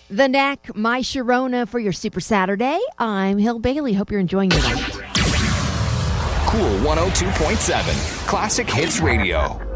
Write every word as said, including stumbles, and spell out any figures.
The Knack, My Sharona for your Super Saturday. I'm Hill Bailey. Hope you're enjoying your night. Cool one oh two point seven, Classic Hits Radio.